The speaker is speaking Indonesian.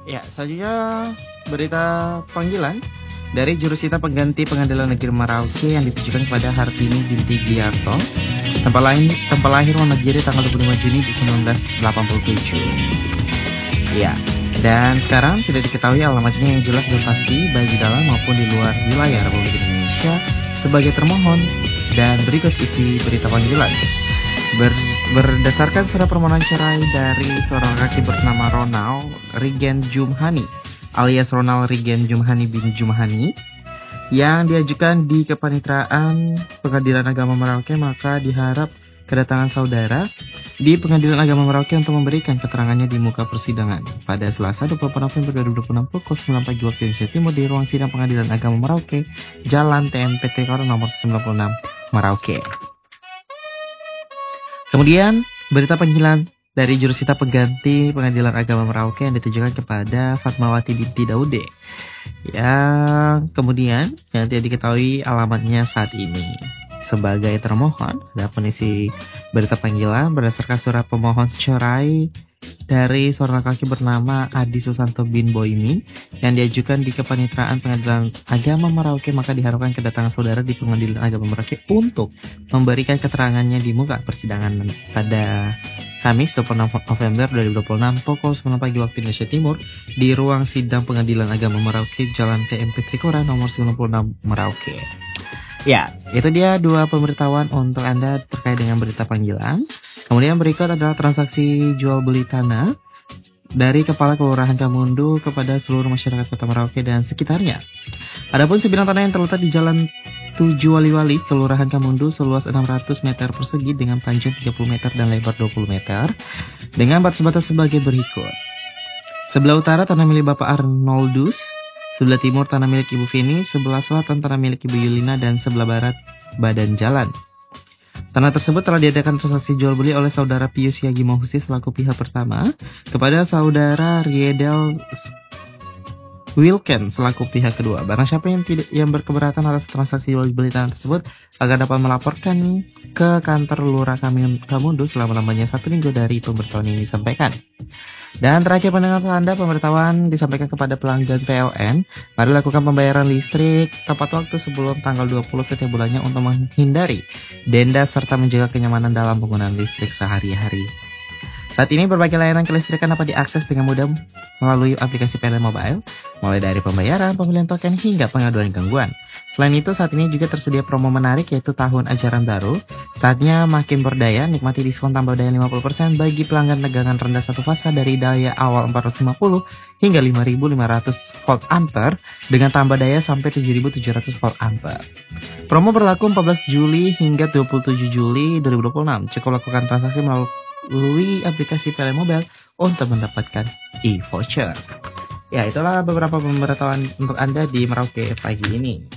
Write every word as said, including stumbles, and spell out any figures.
Ya, selanjutnya berita panggilan dari jurusita pengganti Pengadilan Negeri Merauke yang ditujukan kepada Hartini binti Giarto, tempat lain tempat lahir Wonogiri tanggal dua puluh lima Juni seribu sembilan ratus delapan puluh tujuh. Ya, dan sekarang tidak diketahui alamatnya yang jelas dan pasti baik di dalam maupun di luar wilayah Republik Indonesia sebagai termohon. Dan berikut isi berita panggilan. Ber, berdasarkan surat permohonan cerai dari seorang laki bernama Ronald Rigen Jumhani alias Ronald Rigen Jumhani bin Jumhani yang diajukan di Kepanitraan Pengadilan Agama Merauke, maka diharap kedatangan saudara di Pengadilan Agama Merauke untuk memberikan keterangannya di muka persidangan pada Selasa dua puluh delapan November dua ribu dua puluh enam pukul sembilan pagi waktu Indonesia Timur di ruang sidang Pengadilan Agama Merauke, Jalan T M P T Kor nomor sembilan puluh enam Merauke. Kemudian, berita panggilan dari jurusita pengganti Pengadilan Agama Merauke yang ditujukan kepada Fatmawati binti Daude. Yang kemudian yang tidak diketahui alamatnya saat ini. Sebagai termohon, ada isi berita panggilan berdasarkan surat pemohon cerai dari seorang laki bernama Adi Susanto bin Boimin yang diajukan di Kepanitraan Pengadilan Agama Merauke, maka diharapkan kedatangan saudara di Pengadilan Agama Merauke untuk memberikan keterangannya di muka persidangan pada Kamis dua puluh enam November dua ribu dua puluh enam pukul sembilan pagi waktu Indonesia Timur di ruang sidang Pengadilan Agama Merauke, Jalan T M P Trikora nomor sembilan puluh enam Merauke. Ya, itu dia dua pemberitahuan untuk Anda terkait dengan berita panggilan. Kemudian berikut adalah transaksi jual beli tanah dari Kepala Kelurahan Kamundu kepada seluruh masyarakat Kota Merauke dan sekitarnya. Adapun sebidang tanah yang terletak di Jalan tujuh Wali-Wali, Kelurahan Kamundu seluas enam ratus meter persegi dengan panjang tiga puluh meter dan lebar dua puluh meter dengan batas-batas sebagai berikut. Sebelah utara tanah milik Bapak Arnoldus, sebelah timur tanah milik Ibu Vini, sebelah selatan tanah milik Ibu Yulina, dan sebelah barat badan jalan. Tanah tersebut telah diadakan transaksi jual beli oleh saudara Pius Yagi Mohusi selaku pihak pertama kepada saudara Riedel Wilken selaku pihak kedua. Barang siapa yang tidak yang berkeberatan atas transaksi jual beli tanah tersebut agar dapat melaporkan ke kantor Lurah Kamundu selama-lamanya satu minggu dari pemberitahuan ini disampaikan. Dan terakhir pendengar Anda, pemberitahuan disampaikan kepada pelanggan P L N. Mari lakukan pembayaran listrik tepat waktu sebelum tanggal dua puluh setiap bulannya untuk menghindari denda serta menjaga kenyamanan dalam penggunaan listrik sehari-hari. Saat ini berbagai layanan kelistrikan dapat diakses dengan mudah melalui aplikasi P L N Mobile, mulai dari pembayaran, pembelian token, hingga pengaduan gangguan. Selain itu, saat ini juga tersedia promo menarik yaitu tahun ajaran baru. Saatnya makin berdaya, nikmati diskon tambah daya lima puluh persen bagi pelanggan tegangan rendah satu fasa dari daya awal empat ratus lima puluh hingga lima ribu lima ratus volt ampere dengan tambah daya sampai tujuh ribu tujuh ratus volt ampere. Promo berlaku empat belas Juli hingga dua puluh tujuh Juli dua ribu dua puluh enam. Cukup lakukan transaksi melalui aplikasi P L N Mobile untuk mendapatkan e-voucher. Ya, itulah beberapa pemberitahuan untuk Anda di Merauke pagi ini.